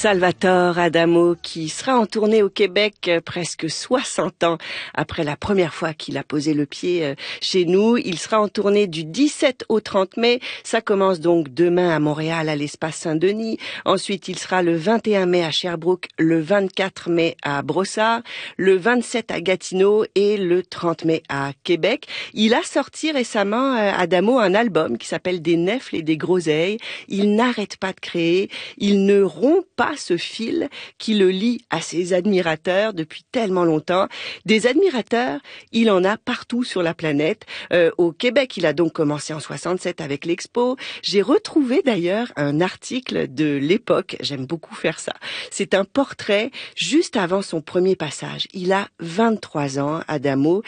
Salvatore Adamo, qui sera en tournée au Québec presque 60 ans après la première fois qu'il a posé le pied chez nous. Il sera en tournée du 17 au 30 mai. Ça commence donc demain à Montréal, à l'Espace Saint-Denis. Ensuite, il sera le 21 mai à Sherbrooke, le 24 mai à Brossard, le 27 à Gatineau et le 30 mai à Québec. Il a sorti récemment, Adamo, un album qui s'appelle Des nèfles et des groseilles. Il n'arrête pas de créer. Il ne rompt pas ce fil qui le lie à ses admirateurs depuis tellement longtemps. Des admirateurs, il en a partout sur la planète. Au Québec, il a donc commencé en 67 avec l'Expo. J'ai retrouvé d'ailleurs un article de l'époque. J'aime beaucoup faire ça. C'est un portrait juste avant son premier passage. Il a 23 ans, Adamo.